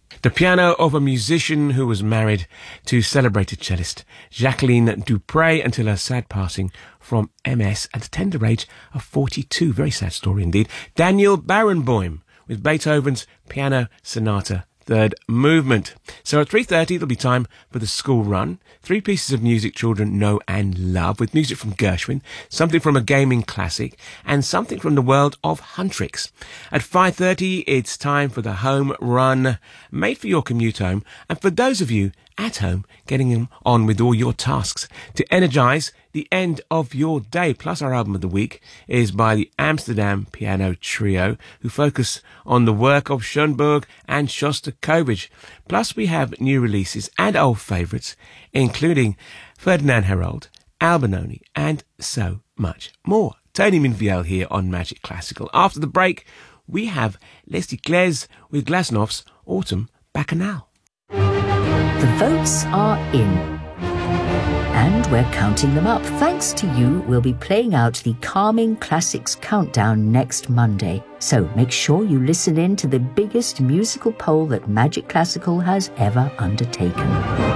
The piano of a musician who was married to celebrated cellist Jacqueline Dupre until her sad passing from MS at the tender age of 42. Very sad story indeed. Daniel Barenboim with Beethoven's Piano Sonata, third movement. So at 3:30 it'll be time for the school run. 3 pieces of music children know and love, with music from Gershwin, something from a gaming classic, and something from the world of Huntrix. At 5:30 it's time for the home run, made for your commute home, and for those of you at home getting on with all your tasks to energise the end of your day. Plus, our album of the week is by the Amsterdam Piano Trio, who focus on the work of Schoenberg and Shostakovich. Plus, we have new releases and old favourites, including Ferdinand Herold, Albinoni, and so much more. Tony Minviel here on Magic Classical. After the break, we have Leslie Claes with Glasnov's Autumn Bacchanal. The votes are in. And we're counting them up. Thanks to you, we'll be playing out the Calming Classics Countdown next Monday. So make sure you listen in to the biggest musical poll that Magic Classical has ever undertaken.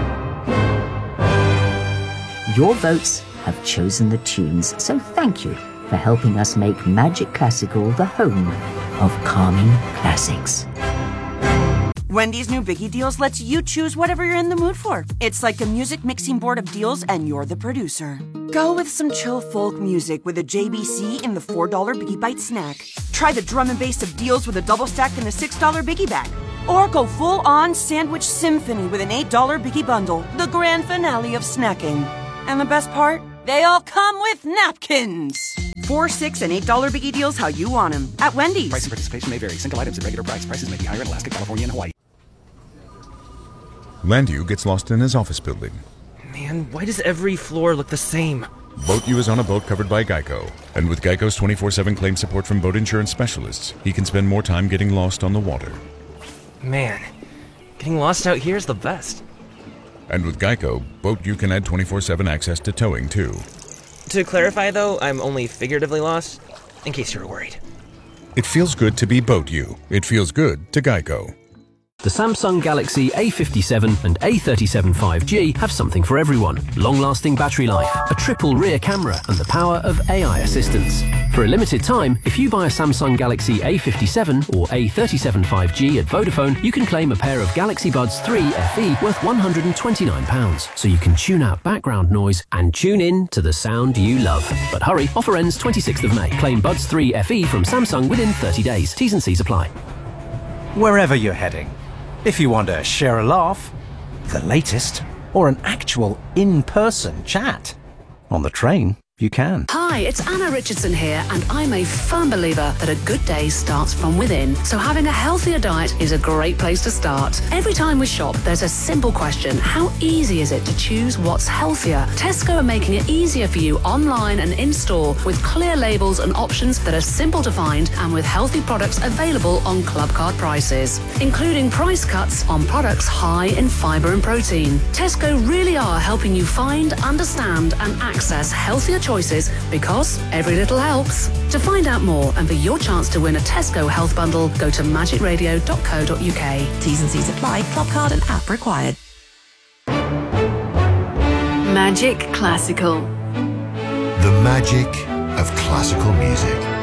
Your votes have chosen the tunes, so thank you for helping us make Magic Classical the home of Calming Classics. Wendy's new Biggie Deals lets you choose whatever you're in the mood for. It's like a music mixing board of deals, and you're the producer. Go with some chill folk music with a JBC in the $4 Biggie Bite snack. Try the drum and bass of deals with a double stack in the $6 Biggie bag. Or go full-on sandwich symphony with an $8 Biggie bundle, the grand finale of snacking. And the best part? They all come with napkins. $4, $6, and $8 Biggie Deals how you want them at Wendy's. Price and participation may vary. Single items at regular price. Prices may be higher in Alaska, California, and Hawaii. Landu gets lost in his office building. Man, why does every floor look the same? BoatU is on a boat covered by Geico. And with Geico's 24/7 claim support from boat insurance specialists, he can spend more time getting lost on the water. Man, getting lost out here is the best. And with Geico, BoatU can add 24/7 access to towing, too. To clarify, though, I'm only figuratively lost, in case you were worried. It feels good to be BoatU. It feels good to Geico. The Samsung Galaxy A57 and A37 5G have something for everyone. Long-lasting battery life, a triple rear camera, and the power of AI assistance. For a limited time, if you buy a Samsung Galaxy A57 or A37 5G at Vodafone, you can claim a pair of Galaxy Buds 3 FE worth £129, so you can tune out background noise and tune in to the sound you love. But hurry, offer ends 26th of May. Claim Buds 3 FE from Samsung within 30 days. T's and C's apply. Wherever you're heading, if you want to share a laugh, the latest, or an actual in-person chat, on the train, you can. Hi, it's Anna Richardson here, and I'm a firm believer that a good day starts from within. So having a healthier diet is a great place to start. Every time we shop, there's a simple question. How easy is it to choose what's healthier? Tesco are making it easier for you online and in-store with clear labels and options that are simple to find and with healthy products available on Clubcard prices, including price cuts on products high in fibre and protein. Tesco really are helping you find, understand and access healthier choices because every little helps. To find out more and for your chance to win a Tesco health bundle, go to magicradio.co.uk. T's and C's apply. Clubcard and app required. Magic Classical. The magic of classical music.